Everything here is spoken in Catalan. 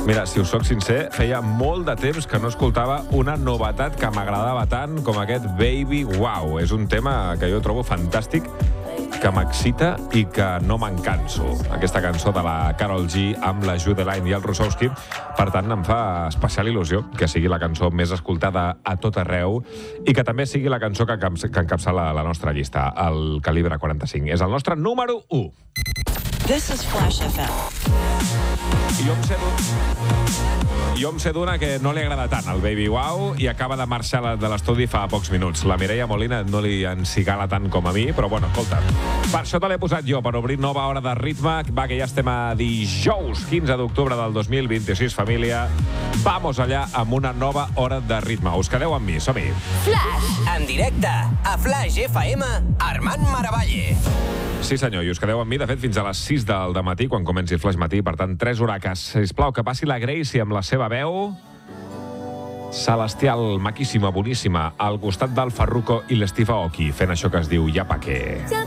Mira, si us soc sincer, feia molt de temps que no escoltava una novetat que m'agradava tant com aquest Baby Wow. És un tema que jo trobo fantàstic, que m'excita i que no me'n canso. Aquesta cançó de la Karol G amb la Judeline i el Rusowski, per tant, em fa especial il·lusió que sigui la cançó més escoltada a tot arreu i que també sigui la cançó que encapçala la nostra llista, el Calibre 45. És el nostre número 1. This is Flash FM. Jo em sé d'una que no li agrada tant, el Baby Wow, i acaba de marxar de l'estudi fa pocs minuts. La Mireia Molina no li encigala tant com a mi, però bueno, escolta, per això te l'he posat jo, per obrir nova hora de ritme. Va, que ja estem a dijous 15 d'octubre del 2026, família. Vamos allà amb una nova hora de ritme. Us quedeu amb mi, som-hi. Flash, en directe, a Flash FM, Armand Maravalle. Sí, senyor, i us quedeu amb mi, de fet, fins a les 6 del dematí, quan comenci Flash Matí. Per tant, 3 hores. Sisplau, que passi la Gracie amb la seva veu celestial, maquíssima, boníssima, al costat del Farruko i l'Steve Aoki, fent això que es diu Ja pa' què.